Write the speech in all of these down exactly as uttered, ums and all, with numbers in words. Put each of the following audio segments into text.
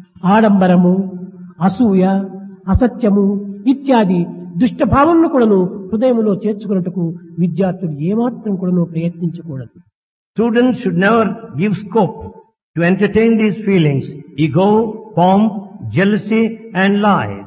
ఆడంబరము, అసూయ, అసత్యము ఇత్యాది దుష్టభావములను కూడాను హృదయంలో చేర్చుకున్నట్టుకు విద్యార్థులు ఏమాత్రం కూడాను ప్రయత్నించకూడదు. Students should never give scope to entertain these feelings, ego, pomp, jealousy and lies.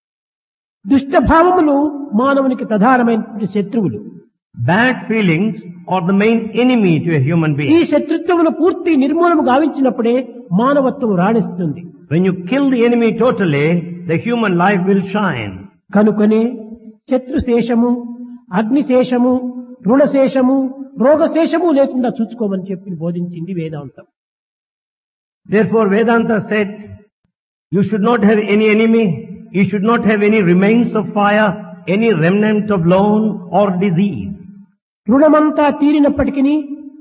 దుష్టభావములు మానవునికి ప్రధానమైనటువంటి శత్రువులు. Bad feelings are the main enemy to a human ఈ being. శత్రుత్వమును పూర్తి నిర్మూలన గావించినప్పుడే మానవత్వం రాణిస్తుంది. When you kill the enemy totally, the human life will shine. కనుకనే శత్రుశేషము, అగ్నిశేషము, రుణశేషము, రోగశేషము లేకుండా చూసుకోమని చెప్పి బోధించింది వేదాంతం. Therefore Vedanta said, you should not have any enemy, you should not have any remains of fire, any remnant of loan or disease. రుణమంతా తీరినప్పటికీ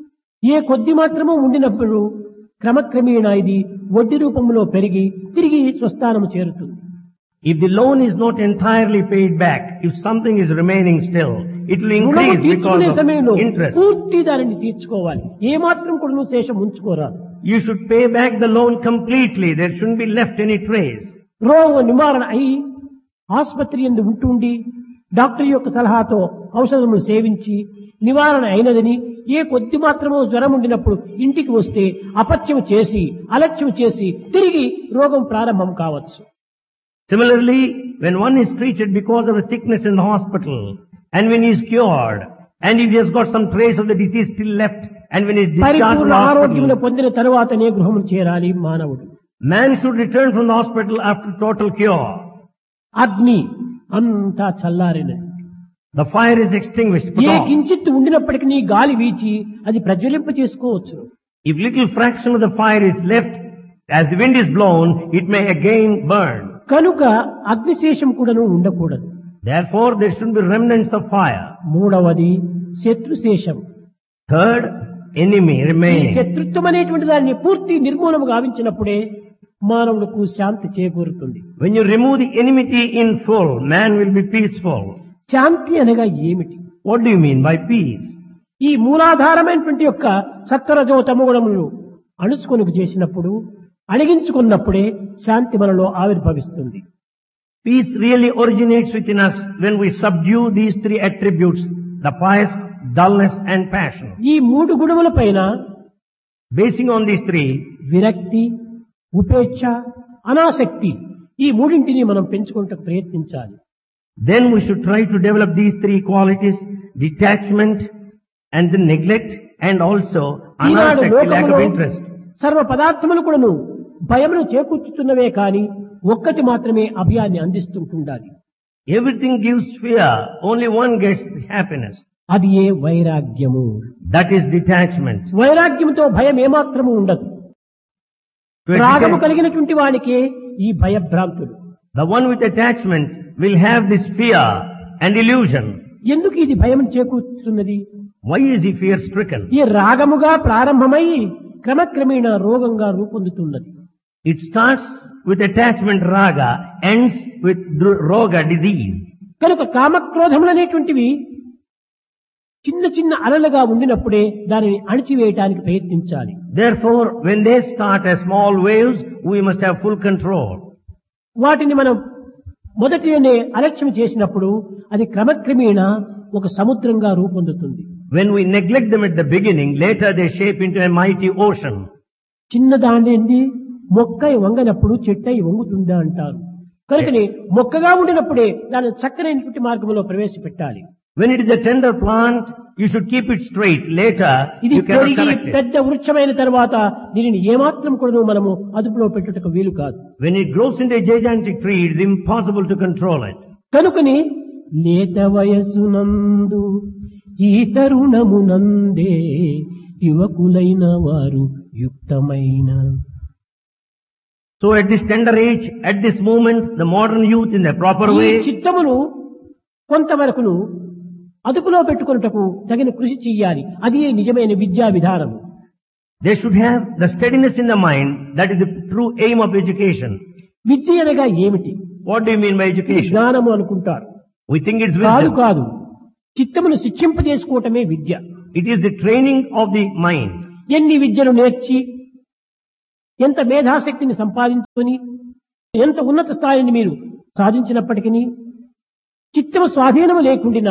ఏ కొద్ది మాత్రము ఉండినప్పుడు క్రమక్రమేణా ఇది వడ్డీ రూపంలో పెరిగి తిరిగి స్వస్థానము చేరుతుంది. If the loan is not entirely paid back, if something is remaining still, it will రుణము increase తీర్చుకునే because సమయంలో of interest. పూర్తి దానిని తీర్చుకోవాలి. ఏ మాత్రం కూడా నువ్వు శేషం ఉంచుకోరాదు. You should pay back the loan completely. There shouldn't be left any trace. రోగ నివారణ అయి ఆసుపత్రి యందు ఉంటుండి డాక్టర్ యొక్క సలహాతో ఔషధములు సేవించి నివారణ అయినదని ఏ కొద్ది మాత్రమో జ్వరం ఉండినప్పుడు ఇంటికి వస్తే అపత్యం చేసి అలక్ష్యం చేసి తిరిగి రోగం ప్రారంభం కావచ్చు. Similarly, when one is treated because of a sickness in the hospital, and when he is cured, and if he has got some trace of the disease still left, and when he is discharged from పరిపూర్ణ the ఆరోగ్యమును hospital, పొందిన తరువాతనే గృహము చేరాలి మానవుడు. man should return from the hospital after total cure. అగ్ని అంతా చల్లారినది. The fire is extinguished. Put A off. కించిత్ ఉండినప్పటికీ గాలి వీచి అది ప్రజ్వలింప చేసుకోవచ్చు. If little fraction of the fire is left, as the wind is blown, it may again burn. కనుక అగ్నిశేషం కూడాను ఉండకూడదు. Therefore, there should be remnants of fire. మూడవది శత్రుశేషం. Third, enemy ఈ remains. శత్రుత్వం అనేటువంటి దాన్ని పూర్తి నిర్మూలన గావించినప్పుడే మానవులకు శాంతి చేకూరుతుంది. When you remove the enmity in full, man will be peaceful. శాంతి అనగా ఏమిటి? What do you mean by peace? ఈ మూలాధారమైనటువంటి యొక్క సత్వరజో తమోగుణములను అణుచుకొనుకు చేసినప్పుడు అణిగించుకున్నప్పుడే శాంతి మనలో ఆవిర్భవిస్తుంది. Peace really originates within us when we subdue these three attributes, the pious, dullness and passion. ఈ మూడు గుణముల పైన Basing on these three, విరక్తి, ఉపేక్ష, అనాసక్తి ఈ మూడింటిని మనం పెంచుకుంటూ ప్రయత్నించాలి. then we should try to develop these three qualities, detachment and the neglect and also Eenadu anasakti, lack లోకములో of interest. సర్వ పదార్థములు కూడాను భయమును చేకూర్చుతున్నవే కాని ఒక్కటి మాత్రమే అభయాన్ని అందిస్తుంటుండాలి. Everything gives fear, only one gets happiness. అది ఏ వైరాగ్యము. That is detachment. వైరాగ్యముతో భయం ఏమాత్రము ఉండదు. To a రాగము detach- కలిగినటువంటి వానికే ఈ భయభ్రాంతులు. The one with attachment will have this fear and illusion. ఎందుకు ఇది భయం చేకూర్చుతున్నది? Why is he fear stricken? ఈ రాగముగా ప్రారంభమై క్రమక్రమేణా రోగంగా రూపొందుతున్నది. It starts with attachment raga, ends with dr- roga, disease. కనుక కామక్రోధములనేటువంటివి చిన్న చిన్న అలలుగా ఉండినప్పుడే దానిని అణిచివేయటానికి ప్రయత్నించాలి. Therefore, when they start as small waves, we must have full control. వాటిని మనం మొదటినే అలక్ష్యం చేసినప్పుడు అది క్రమక్రమేణా ఒక సముద్రంగా రూపొందుతుంది. When we neglect them at the beginning, later they shape into a mighty ocean. చిన్నదాండి మొక్కై వంగనప్పుడు చెట్టై వంగుతుందా అంటారు. కనుకని మొక్కగా ఉండినప్పుడే దాన్ని చక్కనైనటువంటి మార్గంలో ప్రవేశపెట్టాలి. When it is a tender plant, you should keep it straight. Later, ఇది you cannot పెరిగి correct it. పెద్ద వృక్షమైన తర్వాత దీనిని ఏమాత్రం కూడా మనము అదుపులో పెట్టుటకు వీలు కాదు. When it grows into a gigantic tree, it is impossible to control it. కనుకని లేత వయసునందు ఈ తరుణమునందే యువకులైన వారు యుక్తమైన. So at this tender age, at this moment, the modern youth in the proper ఈ way, చిత్తమును కొంతవరకును అదుపులో పెట్టుకున్నటకు తగిన కృషి చెయ్యాలి. అది నిజమైన విద్యా విధానం. they should have the steadiness in the mind. That is the true aim of education. విద్య అనగా ఏమిటి? What do you mean by education? జ్ఞానము అనుకుంటారు. We think it's కాదు wisdom. కాదు చిత్తమును శిక్షింపజేసుకోవటమే విద్య. It is the training of the mind. ఎన్ని విద్యలు నేర్చి ఎంత మేధాశక్తిని సంపాదించుకొని ఎంత ఉన్నత స్థాయిని మీరు సాధించినప్పటికీ చిత్తము స్వాధీనము లేకుండా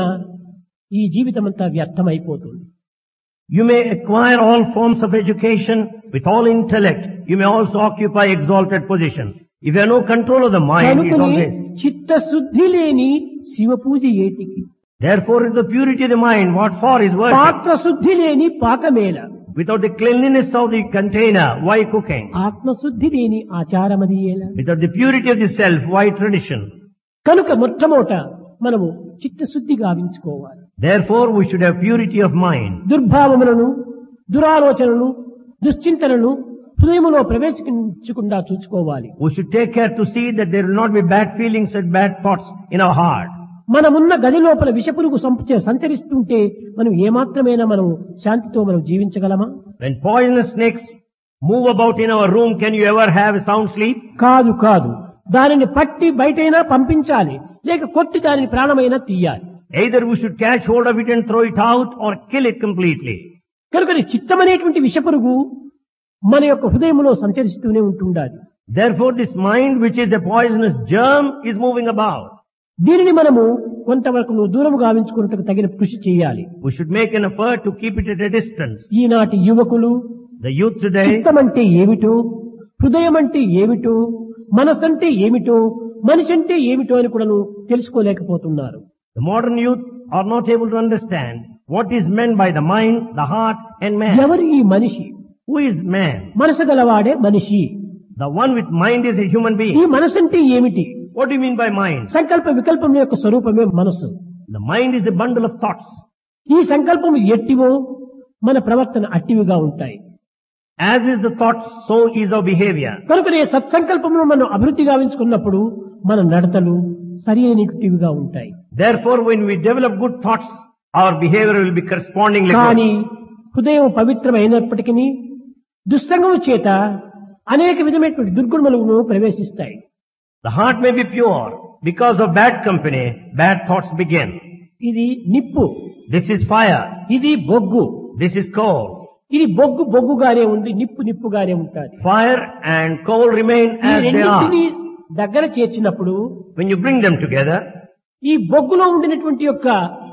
ఈ జీవితం అంతా వ్యర్థమైపోతుంది. You may acquire all forms of education with all intellect. You may also occupy exalted position. If you have no control of the mind, it's కనుకనే always. చిత్తశుద్ధి లేని శివ పూజ ఏటికి, Therefore, it's the purity of the mind. What for is worship? పాత్ర శుద్ధి లేని పాకమేల, Without the cleanliness of the container, why cooking? ఆత్మశుద్ధి లేని ఆచారమది ఏల. Without the purity of the self, why tradition? కనుక మొట్టమొదట మనము చిత్తశుద్ధి గావించుకోవాలి. Therefore, we should have purity of mind. దుర్భావములను, దురాలోచనలను, దుశ్చింతనలను హృదయములో ప్రవేశించకుండా చూసుకోవాలి. We should take care to see that there will not be bad feelings and bad thoughts in our heart. మనమున్న గది లోపల విషపురుగు సంప- సంచరిస్తుంటే మనం ఏమాత్రమైనా మనం శాంతితో మనం జీవించగలమా? When poisonous snakes move about in our room, can you ever have a sound sleep? కాదు కాదు, దానిని పట్టి బయటైనా పంపించాలి, లేక కొట్టి దానిని ప్రాణమైనా తీయాలి. Either we should catch hold of it and throw it out or kill it completely. కనుక చిత్తమనేటువంటి విషపురుగు మన యొక్క హృదయంలో సంచరిస్తూనే ఉంటుండాలి. Therefore, this mind, which is a poisonous germ, is moving about. దీనిని మనము కొంతవరకు నువ్వు దూరము గావించుకున్నట్టుకు తగిన కృషి చేయాలి. We should make an effort to keep it at a distance. ఈనాటి యువకులు The youth today, చిత్తం అంటే ఏమిటో, హృదయం అంటే ఏమిటో, మనసంటే ఏమిటో, మనిషి అంటే ఏమిటో అని కూడా తెలుసుకోలేకపోతున్నారు. the modern youth are not able to understand what is meant by the mind, the heart, and man. ఎవరు ఈ మనిషి? Who is man? మనసు గలవాడే మనిషి. The one with mind is a human ఈ being. మనసు అంటే ఏమిటి? What do you mean by mind? సంకల్ప వికల్పం యొక్క స్వరూపమే మనసు. The mind is a bundle of thoughts. ఈ సంకల్పము ఎట్టివో మన ప్రవర్తన అట్టివిగా ఉంటాయి. As is the thought, so is our behavior. కనుకనే సత్సంకల్పమును మనం అభివృద్ధి గావించుకున్నప్పుడు మన నడతలు సరి అయినటువంటివిగా ఉంటాయి. Therefore, when we develop good thoughts, our behavior will be correspondingly కానీ good. హృదయం పవిత్రమైనప్పటికీ దుస్సంగము చేత అనేక విధమైనటువంటి దుర్గుణములను ప్రవేశిస్తాయి. The heart may be pure. Because of bad company, bad thoughts begin. ఇది నిప్పు, This is fire. ఇది బొగ్గు. This is coal. ఇది బొగ్గు బొగ్గుగానే ఉంది, నిప్పు నిప్పుగానే ఉంటుంది. Fire and coal remain ఈ as they రెండింటిని are. దగ్గర చేర్చినప్పుడు When you bring them together, ఈ బొగ్గులో ఉండినటువంటి యొక్క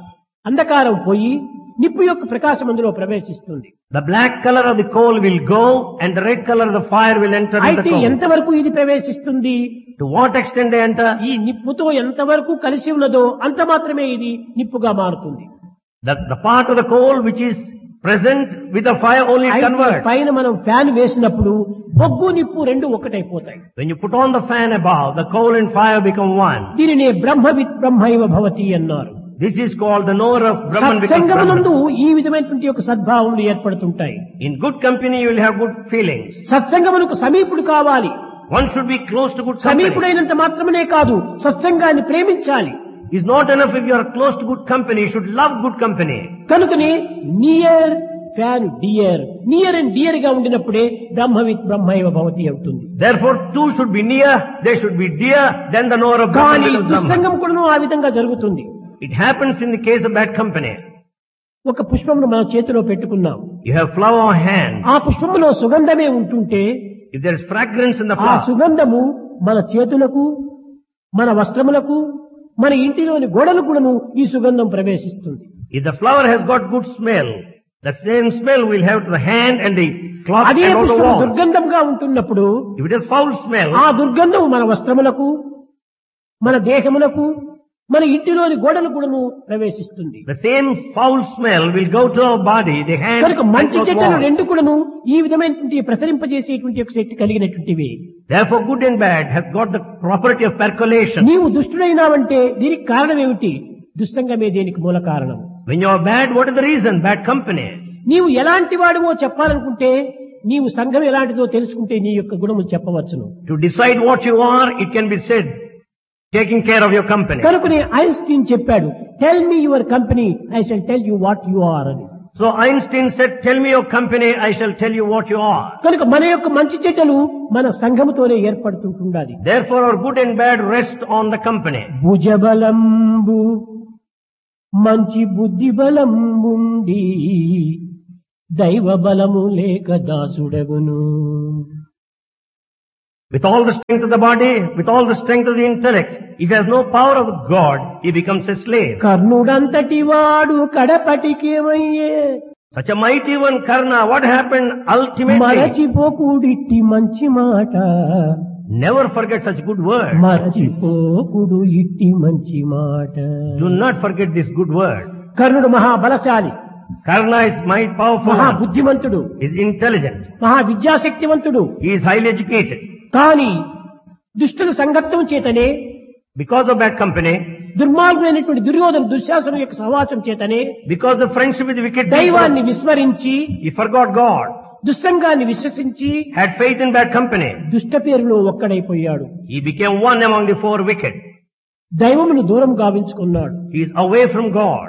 అంధకారం పోయి నిప్పు యొక్క ప్రకాశం అందులో ప్రవేశిస్తుంది. the black color of the coal will go and the red color of the fire will enter in the అయితే coal. ఎంతవరకు ఇది ప్రవేశిస్తుంది? To what extent they enter? ఈ నిప్పుతో ఎంతవరకు కలిసి ఉన్నదో అంత మాత్రమే ఇది నిప్పుగా మారుతుంది. The, the part of the coal which is present with the fire only అయితే converts. పైన మనం ఫ్యాన్ వేసినప్పుడు బొగ్గు నిప్పు రెండు ఒకటైపోతాయి. When you put on the fan above, the coal and fire become one. దీనినే బ్రహ్మవిత్ బ్రహ్మైవ భవతి అన్నారు. This is called the knower of Brahman becomes సత్సంగమునందు Brahman. ఈ విధమైనటువంటి యొక్క సద్భావములు ఏర్పడుతుంటాయి. In good company you will have good feelings. సత్సంగమునకు సమీపుడు కావాలి. One should be close to good company. సమీపుడైనంత మాత్రమే కాదు, సత్సంగాన్ని ప్రేమించాలి. It's not enough if you are close to good company, you should love good company. కనుకనే near fan dear, near and dear గా ఉండినప్పుడే బ్రహ్మవిత్ బ్రహ్మైవ భవతి అవుతుంది. Therefore two should be near, they should be dear, then the knower of Brahman కానీ becomes Brahman. దుస్సంగం కూడా ఆ విధంగా జరుగుతుంది. It happens in the case of bad company. ఒక పుష్పమును మన చేతిలో పెట్టుకున్నాం. You have flower on hand. ఆ పుష్పములో సుగంధమే ఉంటుంటే If there is fragrance in the ఆ flower, సుగంధము మన చేతులకు, మన వస్త్రములకు, మన ఇంటిలోని గోడలకు కూడాను ఈ సుగంధం ప్రవేశిస్తుంది. if the flower has got good smell, the same smell will have to the hand and the cloth అదే and on the పుష్పం wall. దుర్గంధంగా ఉంటున్నప్పుడు If it has foul smell, ఆ దుర్గంధం మన వస్త్రములకు, మన దేహములకు, మన ఇంటిలోని గోడలకు కూడాను ప్రవేశిస్తుంది. the same foul smell will go to our body, the hand కనుక and మంచి cloth చెడ్డలు wall. రెండు కూడాను ఈ విధమైనటువంటి ప్రసరింపజేసేటువంటి ఒక శక్తి కలిగినటువంటివి. Therefore good and bad has got the property of percolation. నీవు దుష్టుడైనావంటే దీనికి కారణం ఏమిటి? దుస్సంగమే దీనికి మూల కారణం. When you are bad, what is the reason? Bad company. నీవు ఎలాంటి వాడివో చెప్పాలనుకుంటే నీవు సంఘం ఎలాంటిదో తెలుసుకుంటే నీ యొక్క గుణములు చెప్పవచ్చును. To decide what you are, it can be said, taking care of your company. కనుకనే ఐన్స్టీన్ చెప్పాడు, tell me your company, I shall tell you what you are అని. So Einstein said, tell me your company, I shall tell you what you are. కనుక మన యొక్క మంచి చెడ్డలు మన సంఘముతోనే ఏర్పడుతుంటుండాలి. Therefore our good and bad rest on the company. భుజబలంబు మంచి బుద్ధి బలంబుండి దైవ బలము లేక దాసుడగును. With all the strength of the body, with all the strength of the intellect, if he has no power of God, he becomes a slave. కర్ణుడంతటి వాడు కడపటికేమయ్యే Such a mighty one, Karna, what happened ultimately? మరచిపోకుడిట్టి మంచి మాట Never forget such good word. మరచిపోకుడు ఇట్టి మంచి మాట. Do not forget this good word. కర్ణుడు మహాబలశాలి, Karna is might powerful. మహా బుద్ధిమంతుడు, Is intelligent. మహా విద్యాశక్తివంతుడు. He is highly educated. కానీ దుష్టుల సంగత్వం చేతనే, Because of bad company, దుర్మార్గులైనటువంటి Duryodhana దుశ్శాసనం యొక్క సహవాసం చేతనే, because of friendship with wicked దైవాన్ని people, విస్మరించి, he forgot God, దుస్సంగాన్ని విశ్వసించి had faith in bad company. దుష్ట పేరులో ఒక్కడైపోయాడు. He became one among the four wicked. దైవమును దూరం గావించుకున్నాడు. He is away from God.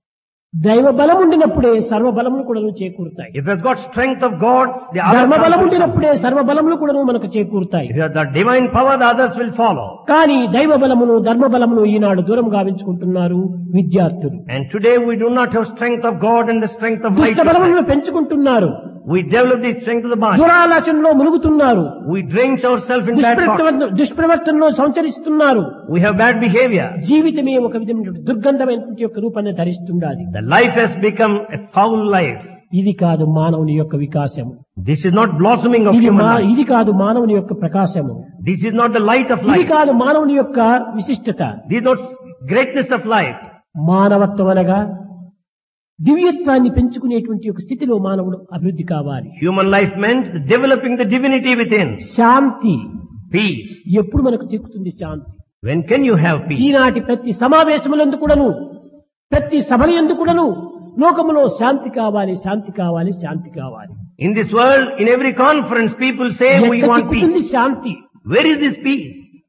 దైవ బలం ఉండినప్పుడే సర్వ బలములు కూడా చేకూరుతాయి. If he has got strength of God, the other ధర్మ బలం will come. ఉండినప్పుడే సర్వ బలములు కూడా మనకు చేకూరుతాయి. If he has the divine power, the others will follow. కానీ దైవ బలమును ధర్మ బలమును ఈనాడు దూరం గావించుకుంటున్నారు విద్యార్థులు. And today we do not have strength of God and the strength of దుష్ట బలములను righteousness. పెంచుకుంటున్నారు. We develop the strength of the body. దురాలోచనలో మునుగుతున్నారు. We drench ourselves in bad thoughts. దుష్ప్రవర్తన దుష్ప్రవర్తనలో సంచరిస్తున్నారు. We have bad behavior. జీవితమే ఒక విధమైన దుర్గంధమైనటువంటి యొక్క రూపాన్ని ధరిస్తుండాలి. The life has become a foul life. ఇది కాదు మానవుని యొక్క వికాసము. This is not blossoming of ఇది human మా- life. ఇది కాదు మానవుని యొక్క ప్రకాశము. This is not the light of ఇది life. కాదు మానవుని యొక్క విశిష్టత. This is not greatness of life. మానవత్వం అనగా దివ్యత్వాన్ని పెంచుకునేటువంటి ఒక స్థితిలో మానవుడు అభివృద్ధి కావాలి. Human life meant developing the divinity within. Shanti Peace. ఎప్పుడు మనకు చిక్కుతుంది శాంతి? When can you have peace? ఈనాటి ప్రతి సమావేశములందు కూడాను, ప్రతి సభల యందు కూడాను లోకములో శాంతి కావాలి, శాంతి కావాలి, శాంతి కావాలి. In this world, in every conference, people say we ఎక్కడ want చిక్కుతుంది peace. Shanti? Where is this peace?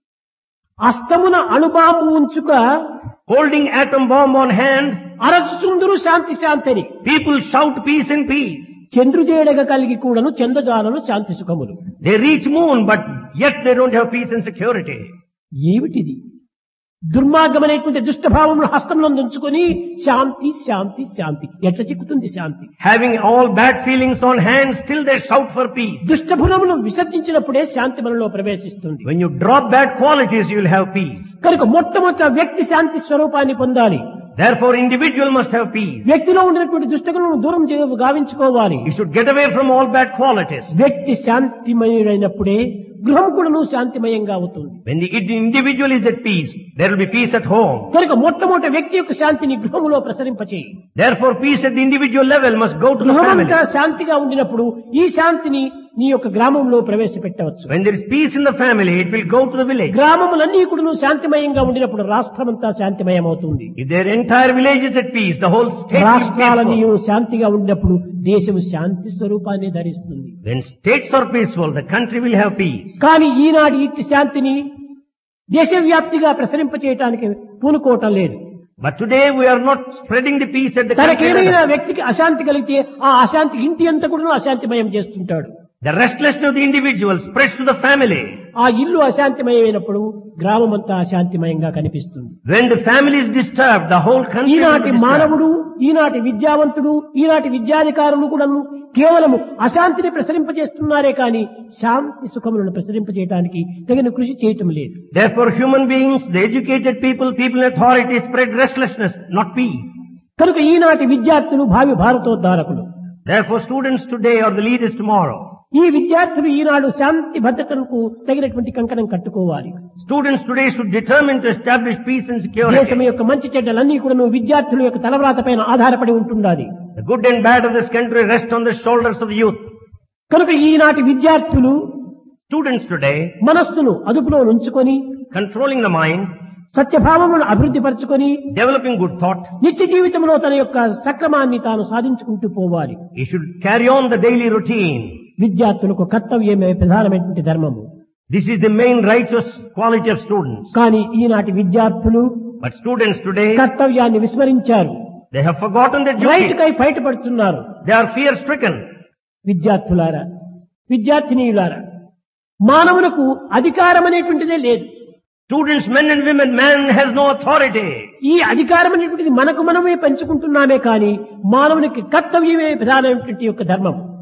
అస్తమున అణుబాంబు ఉంచుక Holding atom bomb on hand, అరచుచుందురు శాంతి శాంతి అని. people shout peace and peace. చంద్రుజేడగ కలిగి కూడాను చంద్రజాలను శాంతి సుఖములు. They reach moon, but yet they don't have peace and security. ఏమిటిది? దుర్మార్గమైనటువంటి దుష్టభావమును హస్తంలో ఉంచుకొని శాంతి శాంతి శాంతి ఎట్లా చిక్కుతుంది శాంతి? Having all bad feelings on hand, still they shout for peace. దుష్టభునమును విసర్జించినప్పుడే శాంతి మనలో ప్రవేశిస్తుంది. When you drop bad qualities, you will have peace. కనుక మొట్టమొదట వ్యక్తి శాంతి స్వరూపాన్ని పొందాలి. Therefore, individual must have peace. వ్యక్తిలో ఉండినటువంటి దుష్టగుణను దూరం చే- గావించుకోవాలి. You should get away from all bad qualities. వ్యక్తి శాంతిమయుడైనప్పుడే గృహం కూడాను శాంతిమయంగా అవుతుంది. When the individual is at peace, there will be peace at home. కనుక మొట్టమొదటి వ్యక్తి యొక్క శాంతిని గృహములో ప్రసరింపచేయి. Therefore, peace at the individual level must go to the family. గృహమంతా శాంతిగా ఉండినప్పుడు ఈ శాంతిని నీ యొక్క గ్రామంలో ప్రవేశపెట్టవచ్చు. When there is peace in the family, it will go to the village. గ్రామములన్నీ కూడా శాంతిమయంగా ఉండినప్పుడు రాష్ట్రమంతా శాంతిమయం అవుతుంది. If their entire village is at peace, the whole state is రాష్ట్రాలని peaceful. శాంతిగా ఉండినప్పుడు దేశము శాంతి స్వరూపాన్ని ధరిస్తుంది. When states are peaceful, the country will have peace. కానీ ఈనాడు ఇట్టి శాంతిని దేశవ్యాప్తిగా ప్రసరింపచేయటానికి పూనుకోవటం లేదు. But today we are not spreading the peace at the country తనకేమైనా level. వ్యక్తికి అశాంతి కలిగితే ఆ అశాంతి ఇంటి అంతా కూడా అశాంతిమయం చేస్తుంటాడు. The restlessness of the individual spreads to the family. ఆ ఇల్లు అశాంతిమయమైనప్పుడు గ్రామం అంతా అశాంతిమయంగా కనిపిస్తుంది. When the family is disturbed, the whole country will ఈనాటి be disturbed. మానవుడు, ఈనాటి విద్యావంతుడు, ఈనాటి విద్యాధికారులు కూడా కేవలము అశాంతిని ప్రసరింపజేస్తున్నారే కానీ శాంతి సుఖములను ప్రసరింపజేయడానికి తగిన కృషి చేయటం లేదు. Therefore, human beings, the educated people, people in authority spread restlessness, not peace. కనుక ఈనాటి విద్యార్థులు భావి భారతోద్ధారకులు. Therefore, students today are the leaders tomorrow. ఈ విద్యార్థులు ఈనాడు శాంతి భద్రతలకు తగినటువంటి కంకణం కట్టుకోవాలి. Students today should determine to establish peace and security. దేశం యొక్క మంచి చెడ్డలన్నీ కూడా విద్యార్థుల యొక్క తలవ్రాత పైన ఆధారపడి ఉంటున్నది. The good and bad of this country rest on the shoulders of the youth. కనుక ఈనాటి విద్యార్థులు Students today, మనస్సును అదుపులో ఉంచుకొని controlling the mind, సత్యభావమును అభివృద్ధి పరచుకొని developing good thought, నిత్య జీవితంలో తన యొక్క సక్రమాన్ని తాను సాధించుకుంటూ పోవాలి. he should carry on the daily routine. విద్యార్థులకు కర్తవ్యమే ప్రధానమైనటువంటి ధర్మము. This is the main righteous quality of students. కానీ ఈనాటి విద్యార్థులు But students today, కర్తవ్యాన్ని విస్మరించారు. they have forgotten their right duty. కై బయటపడుతున్నారు. They are fear stricken. విద్యార్థులారా, విద్యార్థినీయులారా, మానవులకు అధికారం అనేటువంటిదే లేదు. Students, men and women, man has no authority. ఈ అధికారం అనేటువంటిది మనకు మనమే పంచుకుంటున్నామే కానీ మానవునికి కర్తవ్యమే ప్రధానమైనటువంటి యొక్క ధర్మం.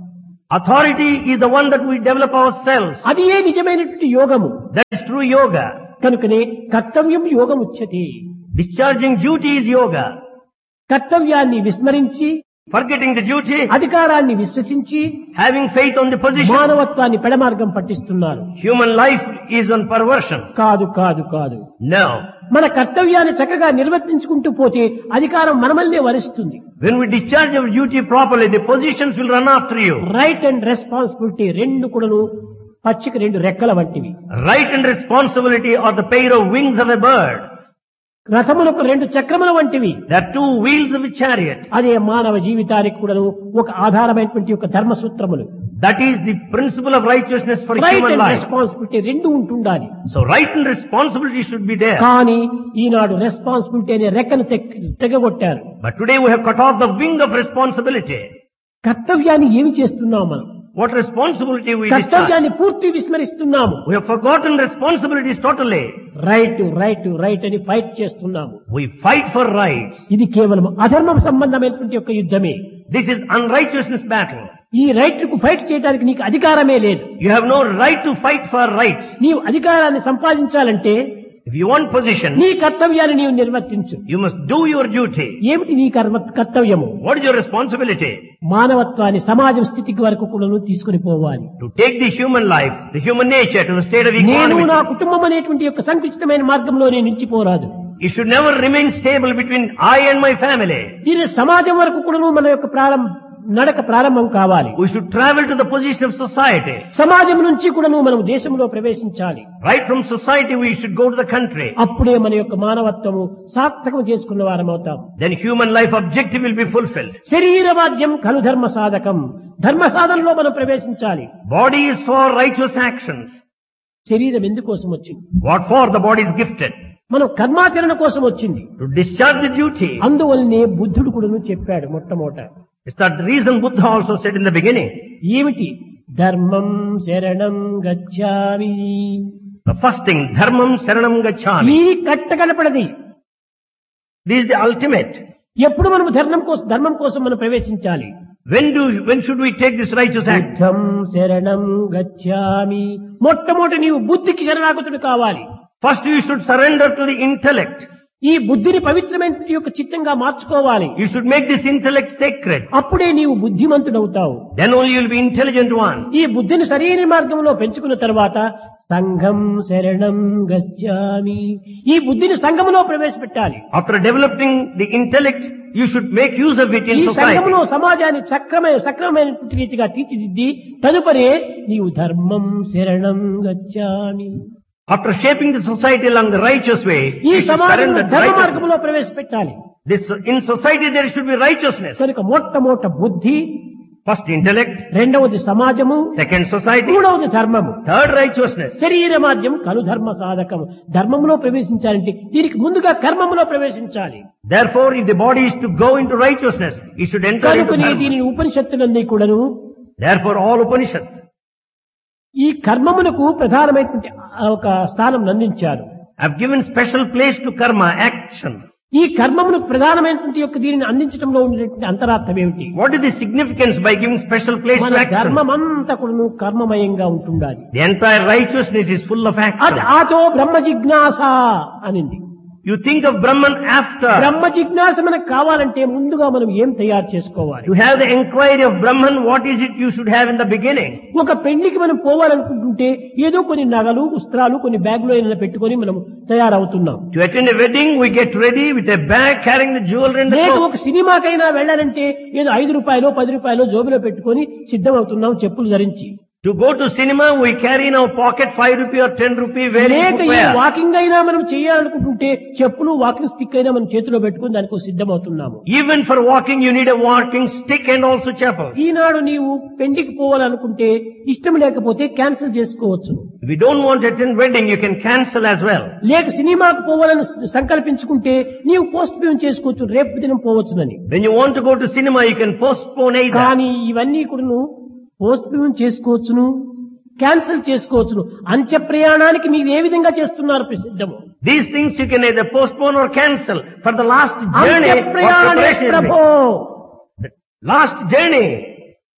Authority is the one that we develop ourselves. అది ఏ నిజమైనటువంటి యోగము. That is true yoga. కనుకనే కర్తవ్యం యోగం ఉచ్యతే. Discharging duty is yoga. కర్తవ్యాన్ని విస్మరించి, Forgetting the duty, అధికారాన్ని విశ్వసించి, having faith on the position. మానవత్వాన్ని పెడమార్గం పట్టిస్తున్నారు. Human life is on perversion. కాదు కాదు కాదు. No. మన కర్తవ్యాన్ని చక్కగా నిర్వర్తించుకుంటూ పోతే అధికారం మనమల్నే వరిస్తుంది. When we discharge our duty properly, the positions will run after you. Right and responsibility రెండు కూడాను పచ్చిక రెండు రెక్కల వంటివి. Right and responsibility are the pair of wings of a bird. రథములకు రెండు చక్రముల వంటివి. There are two wheels of a chariot. అదే మానవ జీవితానికి కూడాను ఒక ఆధారమైనటువంటి ఒక ధర్మ సూత్రములు. That is the principle of righteousness for right human and life. Responsibility రెండు ఉంటుండాలి. So right and responsibility should be there. కానీ ఈనాడు రెస్పాన్సిబిలిటీ అనే రెక్కను తెగ- తెగగొట్టారు. But today we have cut off the wing of responsibility. కర్తవ్యాన్ని ఏమి చేస్తున్నాం మనం? What responsibility we discharge? కర్తవ్యాన్ని పూర్తి విస్మరిస్తున్నాము. We have forgotten responsibilities totally. Right right right అని ఫైట్ చేస్తున్నాము. We fight for rights. ఇది కేవలం అధర్మం సంబంధమైనటువంటి యొక్క యుద్ధమే. This is unrighteousness battle. ఈ రైట్ కు ఫైట్ చేయడానికి నీకు అధికారమే లేదు. You have no right to fight for rights. నీవు అధికారాన్ని సంపాదించాలంటే If you want position, నీ కర్తవ్యాన్ని నీవు నిర్వర్తించు. you must do your duty. ఏమిటి నీ కర్మ కర్తవ్యము? What is your responsibility? మానవత్వాన్ని సమాజం స్థితికి వరకు కూడా తీసుకుని పోవాలి. To take the human life, the human nature to the state of నేను equanimity. నా కుటుంబం అనేటువంటి యొక్క సంకుచితమైన మార్గంలో నేను నిలిచిపోరాదు. You should never remain stable between I and my family. దీని సమాజం వరకు కూడా మన యొక్క ప్రారంభ నడక ప్రారంభం కావాలి. We should travel to the position of society. సమాజం నుంచి కూడా మనం దేశంలో ప్రవేశించాలి. Right from society we should go to the country. అప్పుడే మన యొక్క మానవత్వము సార్థకం చేసుకున్న వారం అవుతాం. Then human life objective will be fulfilled. శరీరవాద్యం కలు ధర్మ సాధకం. ధర్మ సాధనలో మనం ప్రవేశించాలి. Body is for righteous actions. శరీరం ఎందుకోసం వచ్చింది? What for? The body is gifted. మనం కర్మాచరణ కోసం వచ్చింది. To discharge the duty. అందువల్లనే బుద్ధుడు కూడా చెప్పాడు మొట్టమొదట. Is that the reason Buddha also said in the beginning? ఏమిటి? ధర్మం శరణం గచ్ఛామి. The first thing, dharmam saranam gacchami. ఈ కట్టగలపడది. This is the ultimate. ఎప్పుడు మనం ధర్మం కోసం ధర్మం కోసం మనం ప్రవేశించాలి. When do, when should we take this righteous act? బుద్ధం శరణం గచ్ఛామి. మొట్టమొదటి నీవు బుద్ధికి శరణాగతుడు కావాలి. First you should surrender to the intellect. ఈ బుద్ధిని పవిత్రమైన యొక్క చిత్తంగా మార్చుకోవాలి. You should make this intellect sacred. అప్పుడే నీవు బుద్ధిమంతుడవుతావు. Then only you will be intelligent one. ఈ బుద్ధిని సరైన మార్గంలో పెంచుకున్న తర్వాత సంఘం శరణం గచ్ఛామి. ఈ బుద్ధిని సంఘములో ప్రవేశపెట్టాలి. After developing the intellect, you should make use of it in ఈ సంఘములో society. సమాజాన్ని సక్రమైన సక్రమైన రీతిగా తీర్చిదిద్ది తదుపరి నీవు ధర్మం శరణం గచ్ఛామి. After shaping the society along the righteous way, ఈ you should సమాజంలో surrender to ధర్మ righteousness. మార్గంలో ప్రవేశపెట్టాలి. This, in society there should be righteousness. కనుక మొట్టమొదట బుద్ధి, First intellect, రెండవది సమాజము, second society, మూడవది ధర్మము. third righteousness. శరీర మాధ్యం కలు ధర్మ సాధకము. ధర్మములో ప్రవేశించాలంటే దీనికి ముందుగా కర్మములో ప్రవేశించాలి. Therefore, if the body is to go into righteousness, it should enter into కనుకని dharma. దీనిని ఉపనిషత్తులన్నీ కూడాను Therefore, all Upanishads, ఈ కర్మమునకు ప్రధానమైనటువంటి ఒక స్థానం అందించారు. have given special place to karma, action. ఈ కర్మమునకు ప్రధానమైనటువంటి యొక్క దీనిని అందించడంలో ఉండేటువంటి అంతరార్థం ఏమిటి? What is the significance by giving special place మన to action? ధర్మమంతా కూడాను కర్మమయంగా ఉంటుండాలి. The entire righteousness is full of అది action. ఆతో బ్రహ్మ జిజ్ఞాస అనింది. You think of Brahman after. బ్రహ్మ జిజ్ఞాస మనకు కావాలంటే ముందుగా మనం ఏం తయారు చేసుకోవాలి? To have the inquiry of Brahman, what is it you should have in the beginning? ఒక పెళ్లికి మనం పోవాలనుకుంటుంటే ఏదో కొన్ని నగలు వస్త్రాలు కొన్ని బ్యాగులో ఏమైనా పెట్టుకొని మనం తయారవుతున్నాం. To attend a wedding, we get ready with a bag carrying the jewelry and the లేదు clothes. ఒక సినిమాకైనా వెళ్ళాలంటే ఏదో ఐదు రూపాయలు పది రూపాయలు జోబులో పెట్టుకొని సిద్ధమవుతున్నాం చెప్పులు ధరించి. To go to cinema, we carry in our pocket five rupee or ten rupee wearing లేక ఏ footwear. వాకింగ్ అయినా మనం చేయాలనుకుంటుంటే చెప్పులు వాకింగ్ స్టిక్ అయినా మనం చేతిలో పెట్టుకొని దానికి సిద్ధమవుతున్నాము. Even for walking, you need a walking stick and also chapel. ఈనాడు నీవు పెళ్లికి పోవాలనుకుంటే ఇష్టం లేకపోతే క్యాన్సిల్ చేసుకోవచ్చు. If you don't want to attend wedding, you can cancel as well. లేక సినిమాకు పోవాలని సంకల్పించుకుంటే నీవు పోస్ట్ పోన్ చేసుకోవచ్చు, రేపు దినం పోవచ్చునని. When you want to go to cinema, you can postpone either. కానీ ఇవన్నీ కూడా పోస్ట్ పోన్ చేసుకోవచ్చును, క్యాన్సిల్ చేసుకోవచ్చును. అంత్య ప్రయాణానికి మీరు ఏ విధంగా చేస్తున్నారు సిద్ధము? These things you can either postpone or cancel for the last journey. అంత్య or ప్రయాణే preparation is ప్రభో. made. The last journey.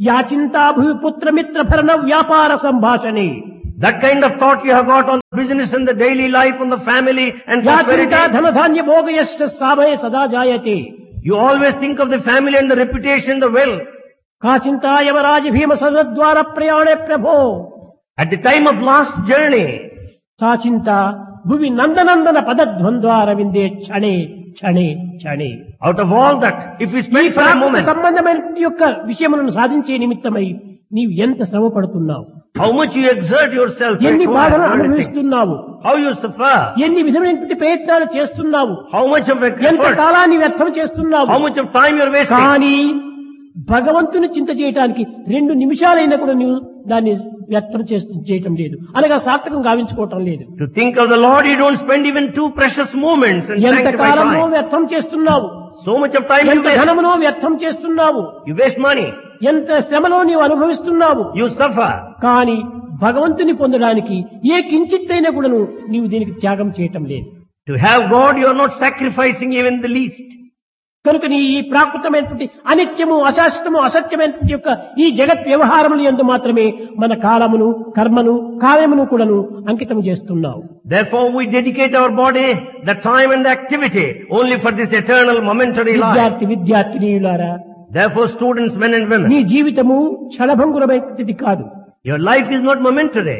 యాచింతా భూపుత్ర మిత్ర భరణ వ్యాపార సంభాషణే. That kind of thought you have got on business and the daily life, on the family and యాచింతా prosperity. ధనధాన్య భోగయస్య సాభయ సదా జాయతే. You always think of the family and the reputation, the wealth. కాచింతా Yamaraja భీమ సదద్వార ప్రయాణే ప్రభో. At the time of last journey, సాచింత Bhuvi నందనందన పదద్వంద్వార విందే క్షణే క్షణే క్షణే. out of all that, if we ఈ spend for a Prakrit moment, సంబంధమైన యొక్క విషయములను సాధించే నిమిత్తమై నీవు ఎంత శ్రమ పడుతున్నావు, how much you exert yourself, to ఎన్ని acquire బాధలు everything, అనుభవిస్తున్నావు, how you suffer, ఎన్ని విధమైనటువంటి ప్రయత్నాలు చేస్తున్నావు, how much of ఎంత effort, కాలాన్ని వ్యర్థం చేస్తున్నావు. how much of time you are wasting. కానీ భగవంతుని చింత చేయటానికి రెండు నిమిషాలైనా కూడా నీవు దాన్ని వ్యర్థం చేస్తూ చేయటం లేదు, అనగా సార్థకం గావించుకోవటం లేదు. To think of the Lord, you don't spend even two precious moments and ఎంత sanctify కాలమో time. వ్యర్థం చేస్తున్నావు, So much of time you ఎంత waste. ధనమునో వ్యర్థం చేస్తున్నావు, You waste money. ఎంత శ్రమలో నీవు అనుభవిస్తున్నావు. You suffer. కానీ భగవంతుని పొందడానికి ఏ కించిత్తైనా కూడా నీవు దీనికి త్యాగం చేయటం లేదు. To have God, you are not sacrificing even the least. కనుక నీ ఈ ప్రాకృతమైనటువంటి అనిత్యము అశాశ్వతము అసత్యమైనటువంటి యొక్క ఈ జగత్ వ్యవహారముల యందు మాత్రమే మన కాలమును కర్మను కార్యమును కూడాను అంకితం చేస్తున్నావు. Therefore we dedicate our body, the time and the activity only for this eternal momentary life. విద్యార్థి విద్యార్థినీయులారా, Therefore students, men and women, నీ జీవితము క్షణభంగురమైనది కాదు. your life is not momentary.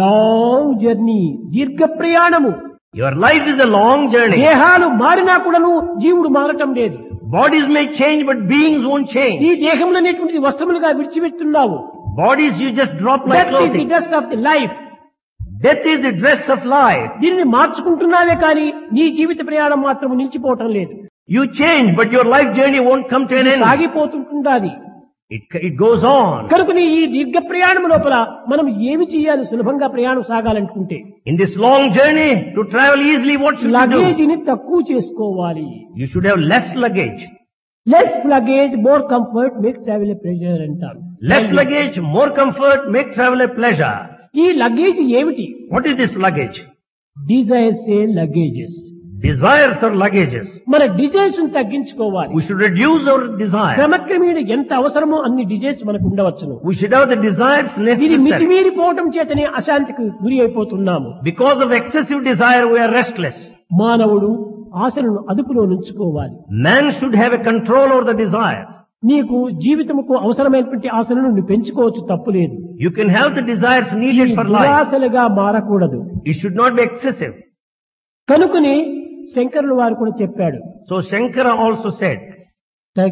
Long journey, దీర్ఘ ప్రయాణము. Your life is a long journey. దేహాలు మారినా కూడాను జీవుడు మారటం లేదు. Bodies may change, but beings won't change. ఈ దేహంలో అనేటువంటి వస్తువులుగా విడిచిపెట్టున్నావు. Bodies you just drop like That is the clothing. dress of the life. Death is the dress of life. దీనిని మార్చుకుంటున్నావే కానీ నీ జీవిత ప్రయాణం మాత్రం నిలిచిపోవటం లేదు. You change, but your life journey won't come to an end. సాగిపోతుంటున్నది. It, it goes on. కనుక నీ ఈ దీర్ఘ ప్రయాణం లోపల మనం ఏమి చేయాలి సులభంగా ప్రయాణం సాగాలనుకుంటే? In this long journey, to travel easily, what should you do? లగేజీని తక్కువ చేసుకోవాలి. You should have less luggage. Less luggage more comfort make travel A pressure అంటారు. Less luggage, more comfort, make travel a pleasure. ఈ luggage ఏమిటి? What is this luggage? Desires A luggages. Desires or luggages. మన desires తగ్గించుకోవాలి. We should reduce our desires. క్రమక్రమేణ ఎంత అవసరమో అన్ని desires మనకు ఉండవచ్చును. We should have the desires ఇది necessary. మితిమీరిపోవటం చేతనే అశాంతికి గురి అయిపోతున్నాము. Because of excessive desire, we are restless. మానవుడు ఆశలను అదుపులో ఉంచుకోవాలి. Man should have a control over the desires. నీకు జీవితముకు అవసరమైనటువంటి ఆశలను నువ్వు పెంచుకోవచ్చు, తప్పులేదు. You can have the desires needed for life. దురాశలుగా మారకూడదు. It should not be excessive. కనుకని శంకరుల వారు కూడా చెప్పాడు, So Shankara also said,